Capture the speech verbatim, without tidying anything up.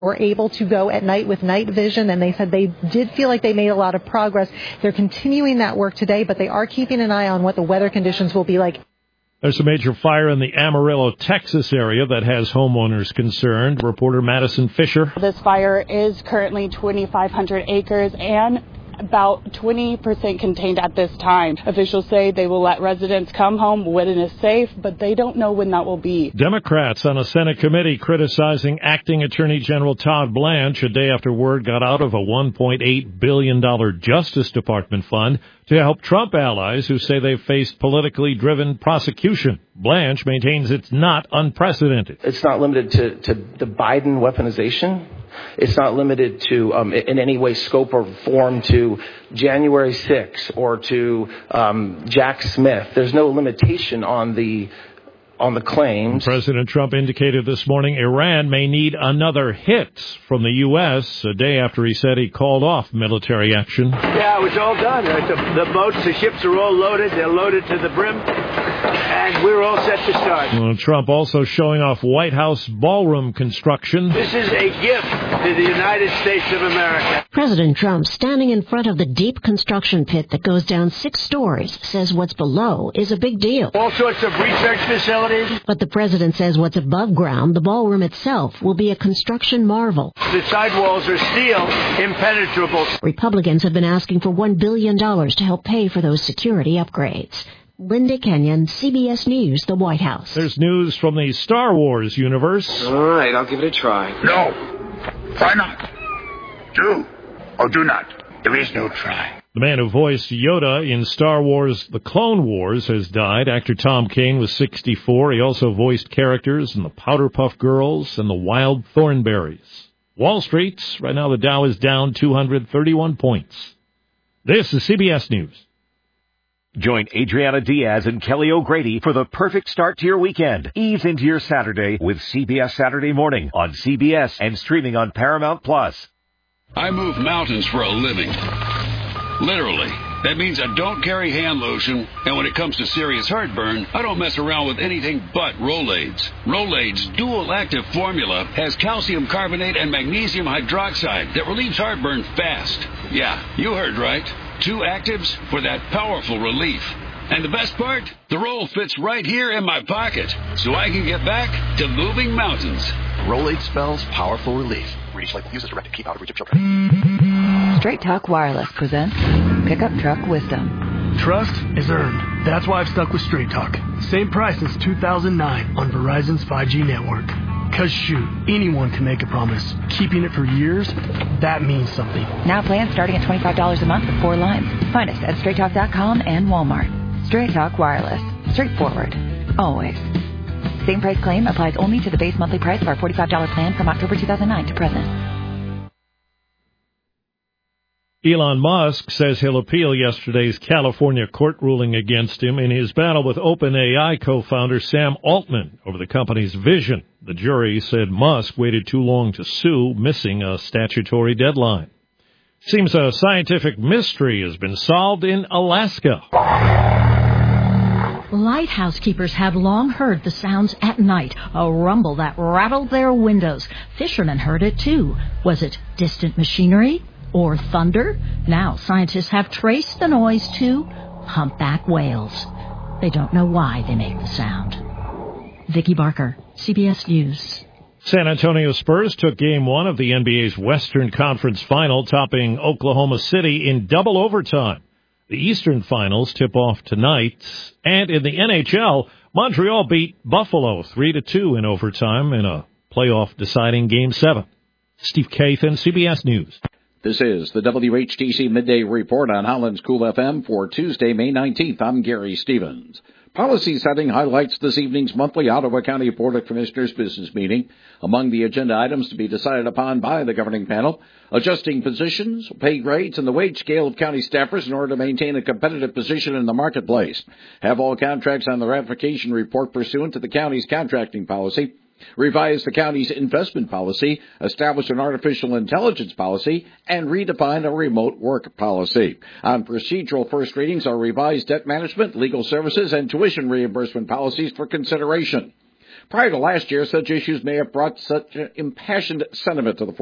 were able to go at night with night vision, and they said they did feel like they made a lot of progress. They're continuing that work today, but they are keeping an eye on what the weather conditions will be like. There's a major fire in the Amarillo, Texas area that has homeowners concerned. Reporter Madison Fisher. This fire is currently twenty-five hundred acres and about twenty percent contained at this time. Officials say they will let residents come home when it is safe, but they don't know when that will be. Democrats on a Senate committee criticizing acting Attorney General Todd Blanche a day after word got out of a one point eight billion dollars Justice Department fund to help Trump allies who say they've faced politically driven prosecution. Blanche maintains it's not unprecedented. It's not limited to, to the Biden weaponization. It's not limited to, um, in any way, scope or form to January sixth or to um, Jack Smith. There's no limitation on the on the claims. President Trump indicated this morning Iran may need another hit from the U S a day after he said he called off military action. Yeah, it was all done. The, the boats, the ships are all loaded. They're loaded to the brim. And we're all set to start. Well, Trump also showing off White House ballroom construction. This is a gift to the United States of America. President Trump, standing in front of the deep construction pit that goes down six stories, says what's below is a big deal. All sorts of research facilities. But the president says what's above ground, the ballroom itself, will be a construction marvel. The sidewalls are steel, impenetrable. Republicans have been asking for one billion dollars to help pay for those security upgrades. Linda Kenyon, C B S News, the White House. There's news from the Star Wars universe. All right, I'll give it a try. No. Try not. Do or do not. There is no try. The man who voiced Yoda in Star Wars The Clone Wars has died. Actor Tom Kane was sixty-four. He also voiced characters in the Powderpuff Girls and the Wild Thornberrys. Wall Street, right now the Dow is down two hundred thirty-one points. This is C B S News. Join Adriana Diaz and Kelly O'Grady for the perfect start to your weekend. Ease into your Saturday with C B S Saturday Morning on C B S and streaming on Paramount Plus. I move mountains for a living. Literally. That means I don't carry hand lotion, and when it comes to serious heartburn, I don't mess around with anything but Rolaids. Rolaids' dual-active formula has calcium carbonate and magnesium hydroxide that relieves heartburn fast. Yeah, you heard right. Two actives for that powerful relief. And the best part? The roll fits right here in my pocket, so I can get back to moving mountains. Rolade spells powerful relief. Reach like use as directed. Keep out of reach of children. Straight Talk Wireless presents Pickup Truck Wisdom. Trust is earned. That's why I've stuck with Straight Talk. Same price since two thousand nine on Verizon's five G network. Cause shoot, anyone can make a promise. Keeping it for years, that means something. Now plans starting at twenty-five dollars a month with four lines. Find us at straight talk dot com and Walmart. Straight Talk Wireless. Straightforward. Always. Same price claim applies only to the base monthly price of our forty-five dollars plan from October two thousand nine to present. Elon Musk says he'll appeal yesterday's California court ruling against him in his battle with OpenAI co-founder Sam Altman over the company's vision. The jury said Musk waited too long to sue, missing a statutory deadline. Seems a scientific mystery has been solved in Alaska. Lighthouse keepers have long heard the sounds at night, a rumble that rattled their windows. Fishermen heard it too. Was it distant machinery? Or thunder? Now scientists have traced the noise to humpback whales. They don't know why they make the sound. Vicki Barker, C B S News. San Antonio Spurs took game one of the N B A's Western Conference Final, topping Oklahoma City in double overtime. The Eastern Finals tip off tonight. And in the N H L, Montreal beat Buffalo three to two in overtime in a playoff deciding Game seven. Steve Kathan, C B S News. This is the W H T C Midday Report on Holland's Cool F M for Tuesday, May nineteenth. I'm Gary Stevens. Policy setting highlights this evening's monthly Ottawa County Board of Commissioners business meeting. Among the agenda items to be decided upon by the governing panel, adjusting positions, pay grades, and the wage scale of county staffers in order to maintain a competitive position in the marketplace. Have all contracts on the ratification report pursuant to the county's contracting policy. Revise the county's investment policy, establish an artificial intelligence policy, and redefine a remote work policy. On procedural first readings are revised debt management, legal services, and tuition reimbursement policies for consideration. Prior to last year, such issues may have brought such impassioned sentiment to the